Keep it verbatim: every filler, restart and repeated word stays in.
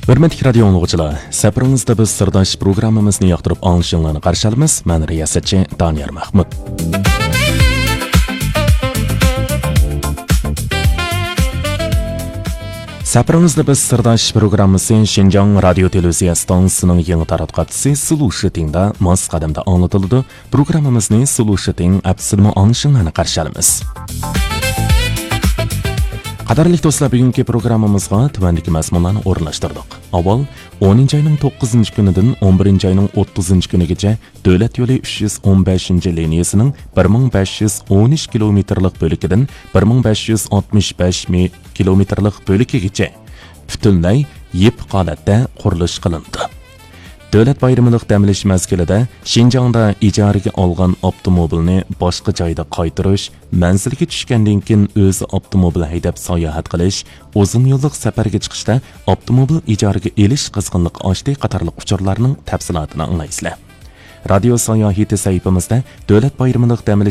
Hürmetli radio anlıqçılar, səfərinizdə biz sirdaş proqramımızı yaxtırıb anlaşılığını qarşılamız. Mən riyasətçi Daniyar Mahmud. Səfərinizdə biz sirdaş proqramımızı Şinjan Radio Televiziya stansiyasının yeni taratqatısı Sulu Şitingdə mas qədəmdə anlatıldı. Proqramımızı Sulu Şiting əpsilmə anlaşılığını qarşılamız. Qadarlik do'stlar, bugungi programmamizga tuvandagi mazmunlarni o'rnashtirdik. Avval o'ninchi oyning to'qqizinchi kunidan o'n birinchi oyning o'ttizinchi kunigacha davlat yo'li uch yuz o'n beshinchi liniyasining bir ming besh yuz o'n uch kilometrlik bo'likidan bir ming besh yuz oltmish besh kilometrlik bo'likigacha butunlay yipiq holatda qurilish qilindi. Davlat bayramilik dam olish mazgilida Şinjangda ijaraga olgan avtomobilni boshqa joyda qaytarish, manzilga tushgandan keyin o'zi avtomobil haydab sayohat qilish, uzun yo'llik safarga chiqishda avtomobil ijaraga elish qizg'inlik oshdi qatorliq uchurlarning tafsilotini anglaysizlar. Radio sayohati saytimizda davlat bayramilik dam olish